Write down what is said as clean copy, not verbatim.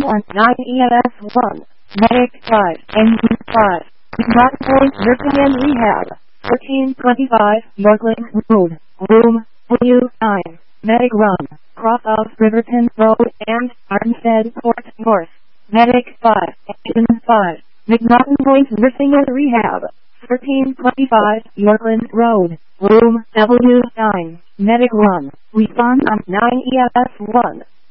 on 9EMS1, Medic 5, Engine 5, Martin Point Nursing and Rehab, 1425 Yorkland Road, Room W9, Medic Run, Cross of Riverton Road and Armstead Court North, Medic 5, Engine 5, McNaughton Point Nursing and Rehab, 1325 Yorkland Road, Room W9, Medic Run, respond on 9EMS1.